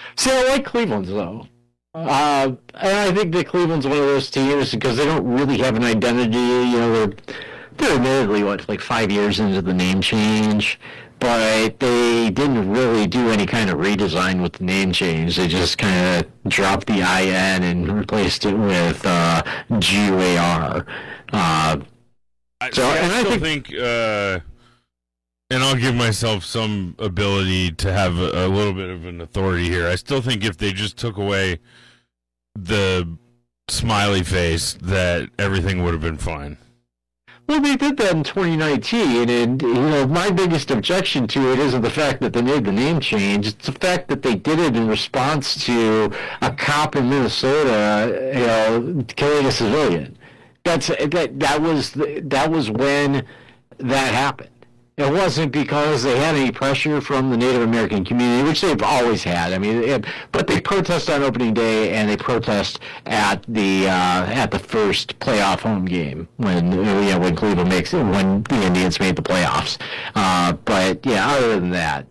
See, I like Cleveland, though. And I think that Cleveland's one of those teams because they don't really have an identity. They're admittedly, like 5 years into the name change, but they didn't really do any kind of redesign with the name change. They just kind of dropped the IN and replaced it with GUAR. I still think and I'll give myself some ability to have a little bit of an authority here. I still think if they just took away the smiley face, that everything would have been fine. Well, they did that in 2019, and my biggest objection to it isn't the fact that they made the name change; it's the fact that they did it in response to a cop in Minnesota, killing a civilian. That was when that happened. It wasn't because they had any pressure from the Native American community, which they've always had. I mean, but they protest on opening day, and they protest at the first playoff home game when Cleveland when the Indians made the playoffs. But yeah, other than that,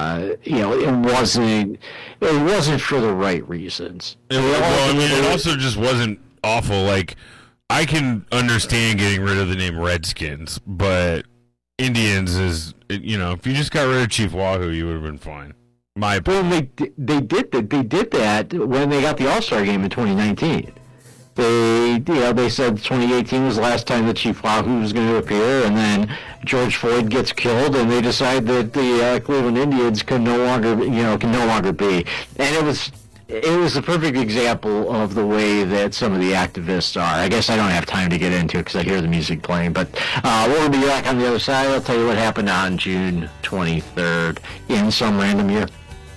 it wasn't for the right reasons. It also just wasn't awful. Like, I can understand getting rid of the name Redskins, but Indians is, if you just got rid of Chief Wahoo, you would have been fine. My opinion. Well, they did that when they got the All-Star game in 2019. They said 2018 was the last time that Chief Wahoo was going to appear, and then George Floyd gets killed, and they decide that the Cleveland Indians can no longer be. And it was a perfect example of the way that some of the activists are. I guess I don't have time to get into it because I hear the music playing, but we'll be back on the other side. I'll tell you what happened on June 23rd in some random year.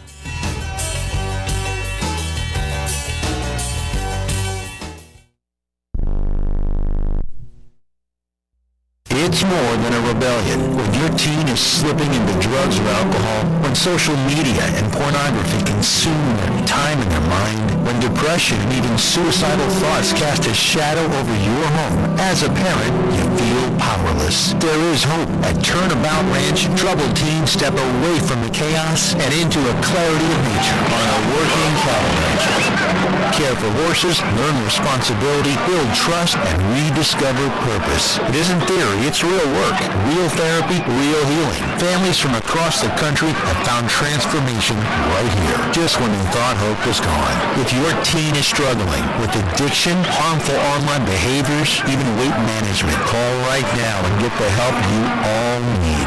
It's more than a rebellion. When your teen is slipping into drugs or alcohol, when social media and pornography consume their time and their mind, when depression and even suicidal thoughts cast a shadow over your home, as a parent, you feel powerless. There is hope. At Turnabout Ranch, troubled teens step away from the chaos and into a clarity of nature on a working cattle ranch. Care for horses, learn responsibility, build trust, and rediscover purpose. It isn't theory, it's real work, real therapy, real healing. Families from across the country have found transformation right here, just when they thought hope was gone. If your teen is struggling with addiction, harmful online behaviors, even weight management, call right now and get the help you all need.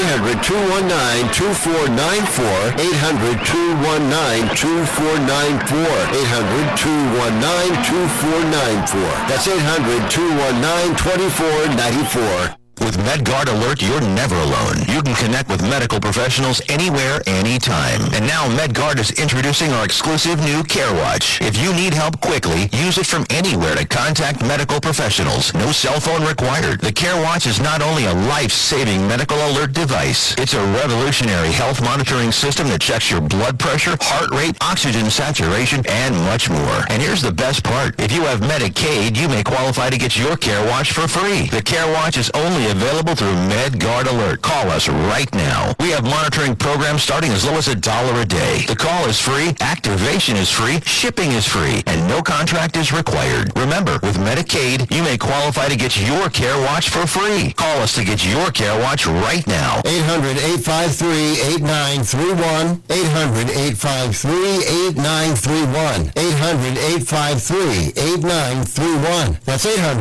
800-219-2494, 800-219-2494, 800-219-2494. That's 800-219-2494. With MedGuard Alert, you're never alone. You can connect with medical professionals anywhere, anytime. And now MedGuard is introducing our exclusive new CareWatch. If you need help quickly, use it from anywhere to contact medical professionals. No cell phone required. The CareWatch is not only a life-saving medical alert device, it's a revolutionary health monitoring system that checks your blood pressure, heart rate, oxygen saturation, and much more. And here's the best part. If you have Medicaid, you may qualify to get your CareWatch for free. The CareWatch is only available through MedGuard Alert. Call us right now. We have monitoring programs starting as low as $1 a day. The call is free, activation is free, shipping is free, and no contract is required. Remember, with Medicaid, you may qualify to get your CareWatch for free. Call us to get your CareWatch right now. 800-853-8931. 800-853-8931. 800-853-8931. That's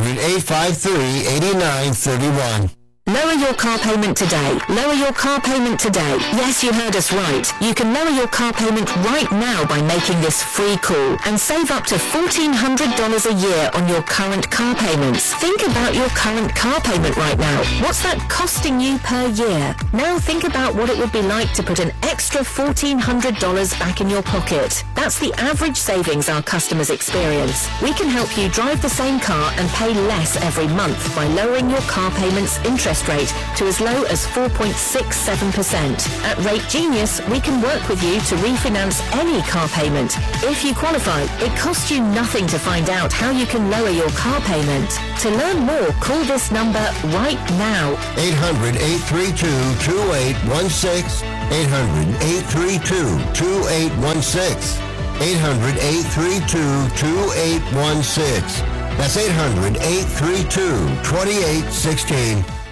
800-853-8931. Lower your car payment today. Lower your car payment today. Yes, you heard us right. You can lower your car payment right now by making this free call and save up to $1,400 a year on your current car payments. Think about your current car payment right now. What's that costing you per year? Now think about what it would be like to put an extra $1,400 back in your pocket. That's the average savings our customers experience. We can help you drive the same car and pay less every month by lowering your car payment's interest rate to as low as 4.67%. At Rate Genius, we can work with you to refinance any car payment. If you qualify, it costs you nothing to find out how you can lower your car payment. To learn more, call this number right now. 800-832-2816. 800-832-2816. 800-832-2816. That's 800-832-2816.